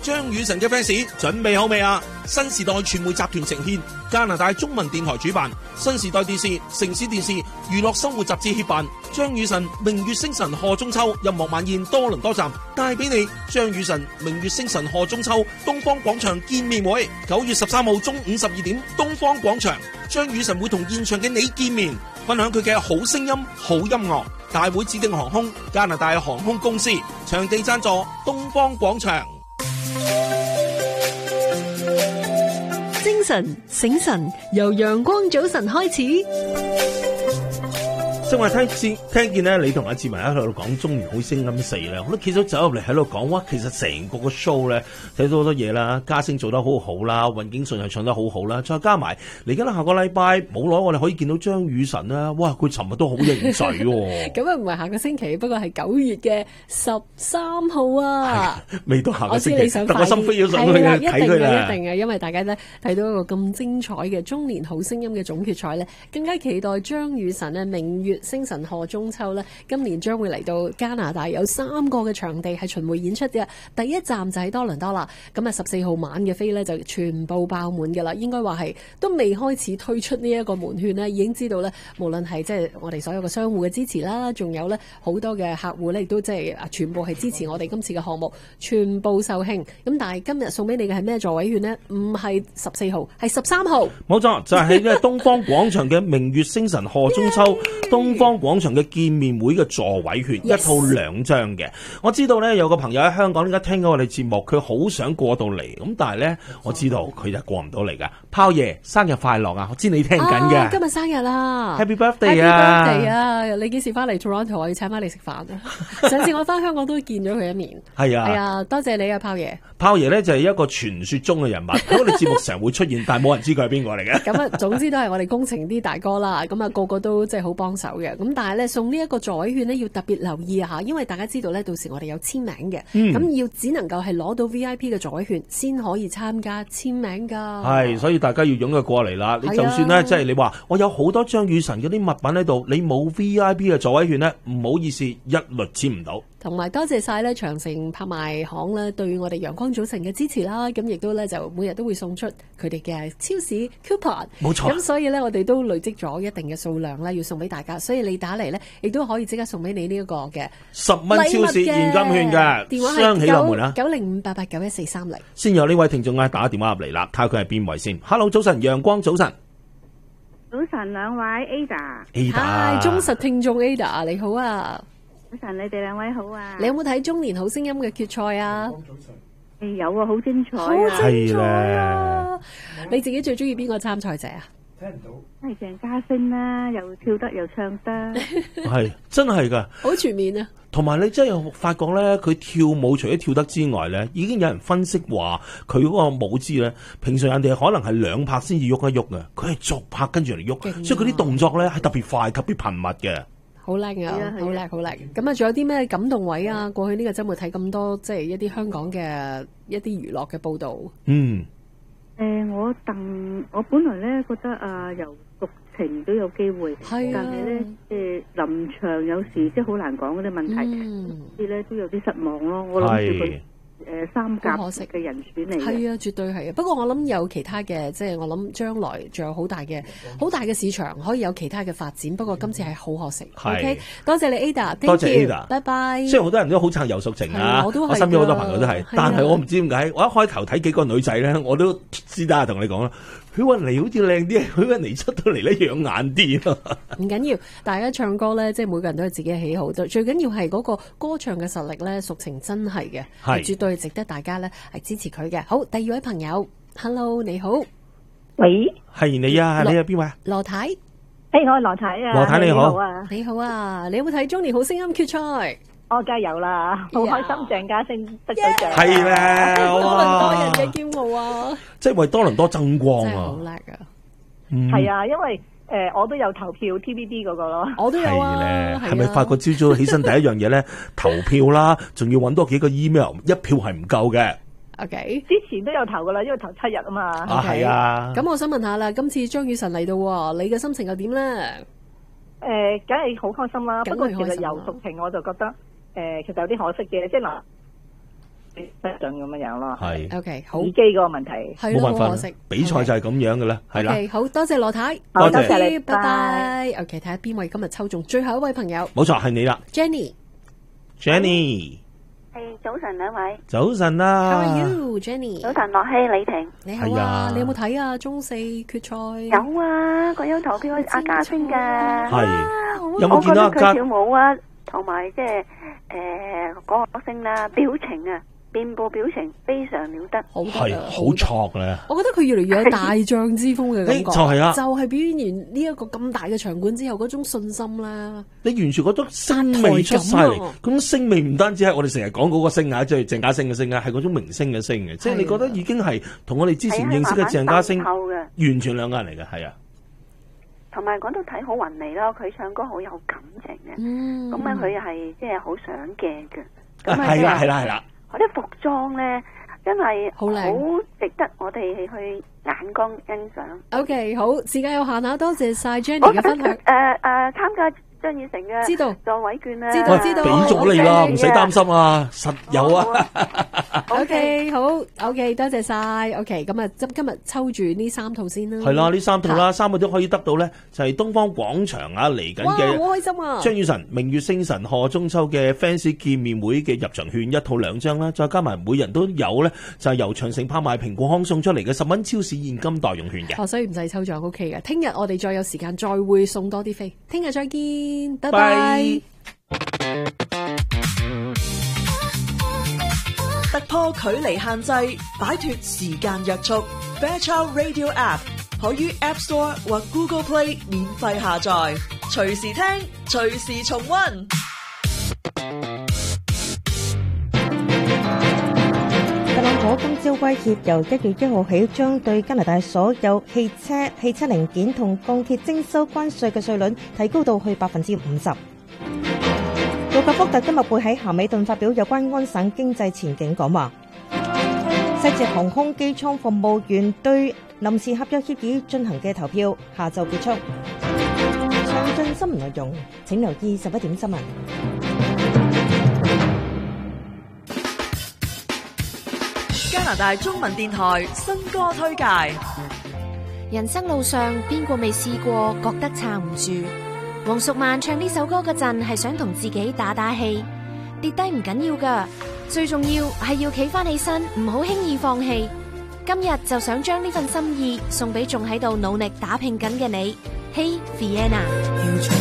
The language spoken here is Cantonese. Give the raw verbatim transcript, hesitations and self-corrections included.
張雨晨嘅 fans 準備好未啊？新時代傳媒集團呈獻，加拿大中文電台主辦，新時代電視、城市電視、娛樂生活雜誌協辦，張雨晨明月星辰賀中秋音樂晚宴多倫多站帶俾你張雨晨明月星辰賀中秋東方廣場見面會，九月十三號中午十二點東方廣場，張雨晨會同現場嘅你見面，分享佢嘅好聲音、好音樂。大會指定航空加拿大航空公司，場地贊助東方廣場。 精神醒神，由陽光早晨開始。 正話聽見聽見咧，你同阿志文喺度講中年好聲音四咧，我都企咗走入嚟喺度講，哇！其實成個個 show 咧睇到好多嘢啦，嘉星做得好好啦，尹景順又唱得好好啦，再加埋嚟緊下個禮拜冇耐，我哋可以見到張雨晨啦，哇！佢尋日都好型仔喎。咁啊唔係下個星期，不過係九月嘅十三號啊， 未到下個星期， 我知你想快啲， 但我心飛咗上去睇佢啦。 一定嘅，因為大家咧睇到一個咁精彩嘅中年好聲音嘅總決賽咧，更加期待張雨晨咧明月星辰賀中秋咧，今年將會嚟到加拿大，有三個嘅場地係巡迴演出嘅。第一站就喺多倫多啦，咁啊十四號晚嘅飛咧就全部爆滿㗎啦。應該話係都未開始推出呢一個門券咧，已經知道咧，無論係即係我哋所有嘅商戶嘅支持啦，仲有咧好多嘅客戶咧，亦都即係啊全部係支持我哋今次嘅項目，全部售罄。咁但係今日送俾你嘅係咩座位券呢？唔係十四號，係十三號。 冇錯，就係喺東方廣場嘅明月星辰賀中秋東方廣場嘅見面會嘅座位券， Yes. 一套兩張嘅。我知道咧有個朋友喺香港，而家聽到我哋節目，佢好想過到嚟，咁但係咧我知道佢就過唔到嚟噶。炮爺生日快樂啊！我知你聽緊嘅、 啊，今日生日啦 ，Happy Birthday 啊 ！Happy Birthday 啊！你幾時翻嚟 Toronto？ 我要請翻你食飯啊！上次我翻香港都見咗佢一面。係啊，係啊，多謝你啊，炮爺。 炮爺咧就係一個傳說中嘅人物，喺我哋節目成日會出現，但係冇人知佢係邊個嚟嘅。 咁啊，總之都係我哋工程啲大哥啦。咁啊，個個都即係好幫手嘅。咁但係咧送呢一個座位券呢，要特別留意下，因為大家知道咧，到時我哋有簽名嘅，咁、嗯、要只能夠係攞到 V I P 嘅座位券先可以參加簽名噶。 係，所以大家要踴躍過嚟啦。你就算咧，即係、就是、你話我有好多張雨晨嗰啲物品喺度，你冇 V I P 嘅座位券呢，唔好意思，一律簽唔到。 同埋多謝晒咧長城拍賣行咧對我哋陽光早晨嘅支持啦，咁亦都咧就每日都會送出佢哋嘅超市 coupon， 冇錯。 咁所以咧我哋都累積咗一定嘅數量啦，要送俾大家，所以你打嚟咧亦都可以即刻送俾你呢一個嘅十蚊超市現金券嘅， 電話雙喜臨門啦， 九零五八八九一四三零。 先有呢位聽眾啊打電話入嚟啦，睇下佢係邊位先。Hello， 早晨，陽光早晨。 早晨，兩位 Ada，Ada， 係忠實聽眾 Ada， 你好啊。 早晨，你哋兩位好啊！ 你有冇睇中年好聲音嘅決賽啊？ 誒，有啊，好精彩啊！ 好精彩啊！你自己最中意邊個參賽者啊？ 聽唔到，係鄭嘉星啦，又跳得又唱得， 係真係噶， 好全面啊！ 同埋你真係發覺咧，佢跳舞除咗跳得之外咧，已經有人分析話佢嗰個舞姿咧，平常人哋可能係兩拍先至喐一喐嘅，佢係逐拍跟住嚟喐，啊、所以佢啲動作咧係特別快、特別頻密嘅。 好叻啊！好叻，好叻！咁啊，仲有啲咩感動位啊？過去呢個周末睇咁多，即係一啲香港嘅一啲娛樂嘅報道。 嗯。 誒、呃，我鄧我本來咧覺得啊，由陸程都有機會，係啊，但係咧誒臨場有時即係好難講嗰啲問題，啲咧、嗯、都有啲失望咯。我諗住佢。誒，三甲可惜嘅人選嚟嘅， 係啊，絕對係啊。不過我諗有其他嘅，即係我諗將來仲有好大嘅、好大嘅市場，可以有其他嘅發展。不過今次係好可惜。OK， 多謝你 Ada， 多謝 Ada， 拜拜。 雖然好多人都好撐游淑晴啊，我，我身邊好多朋友都係，但係我唔知點解，我一開頭睇幾個女仔咧，我都私底下同你講啦。許韻妮好似靚啲，許韻妮出到嚟咧養眼啲咯。唔緊要，大家唱歌咧，即係每個人都有自己嘅喜好，最緊要係嗰個歌唱嘅實力咧，淑晴真係嘅，係絕對值得大家咧係支持佢嘅。好，第二位朋友 ，Hello， 你好， 喂， 係你啊，你係邊位啊？ 羅太， 誒，我係羅太啊， 羅太你好啊， 你好啊，你有冇睇中年好聲音決賽？ 我梗係有啦，好開心鄭嘉星得咗獎， 係咧， 多倫多人嘅驕傲啊！ 即係為多倫多爭光啊！ 好叻啊！ 係啊，因為誒我都有投票 T V B 嗰個咯， 我都有啊。 係咪發覺朝早起身第一樣嘢咧投票啦，仲要搵多幾個 email， 一票係唔夠嘅。 OK， 之前都有投噶啦，因為投七日啊嘛。 啊係啊。 咁我想問下啦，今次張雨晨嚟到，你嘅心情又點咧？ 誒，梗係好開心啦。不過其實游淑晴我就覺得。誒、呃，其實有啲可惜嘅，即係嗱， 不準咁樣樣咯。 係 OK 好， 耳機嗰個問題係冇辦法啦咯好可惜， 比賽就係咁樣嘅啦，係啦， OK 好多謝羅太， 好多謝你拜拜。OK 睇下邊位今日抽中最後一位朋友冇錯係你啦 Jenny。 ，Jenny， 係早晨兩位， 早晨 How 啦 are，you, Jenny？ 早晨樂希李婷， 你好係啊啊，你有冇睇啊？中四決賽有啊，佢有投票阿嘉星噶， 係有我冇見覺得佢到阿嘉？ 跳舞啊，同埋即係誒嗰個聲啦，表情啊，面部表情非常了得， 好得係啊好挫咧， 我覺得佢越嚟越有大將之風嘅感覺， 誒就係啊就係表演完呢一個咁大嘅場館之後嗰種信心啦。 你完全覺得聲味出晒嚟台感啊， 嗰種聲味唔單止係我哋成日講嗰個聲啊，即係鄭嘉星嘅聲啊，係嗰種明星嘅聲嘅，即係你覺得已經係同我哋之前認識嘅鄭嘉星係啊慢慢滲透嘅， 完全兩個人嚟嘅，係啊， 同埋講到睇好雲嚟咯，佢唱歌好有感情嘅， 嗯， 咁咧佢係即係好上鏡嘅， 啊咁啊係啦係啦係啦， 嗰啲服裝咧真係好靚好值得我哋去眼光欣賞。 OK 好，時間有限啊，多謝晒 Jenny 我嘅分享。 誒誒參加張雨成嘅知道座位券啊， 知道知道俾咗你啦， OK 唔使擔心啊，實有啊。 OK 好 OK 多謝晒 OK 咁啊今今日抽住呢三套先啦。 係啦，呢三套啦，三個都可以得到咧，就係東方廣場啊嚟緊哇好嘅開心啊！ 張雨晨明月星辰賀中秋嘅 fans 見面會嘅入場券一套兩張啦，再加埋每人都有咧，就係由長城拍賣蘋果康送出嚟嘅十蚊超市現金代用券嘅。 哦，所以唔使抽獎 OK 嘅。聽日我哋再有時間再會送多啲飛。聽日再見，拜拜。 拜突破距離限制，擺脫時間約束。Fairchild Radio App 可於 App Store 或 Google Play 免費下載，隨時聽，隨時重溫。 特朗普今朝威脅，由一月一號起將對加拿大所有汽車、汽車零件同鋼鐵徵收關稅嘅稅率提高到去百分之五十。杜格福特今日會喺咸美頓發表有關安省經濟前景講話。西捷航空機艙服務員對臨時合約協議進行嘅投票下晝結束。詳盡新聞內容請留意十一點新聞。 加拿大中文電台新歌推介。 人生路上邊個未試過覺得撐唔住？黃淑曼唱呢首歌嗰陣係想同自己打打氣，跌低唔緊要噶，最重要係要企返起身，唔好輕易放棄。今日就想將呢份心意送俾仲喺度努力打拼緊嘅你。Hey Vienna。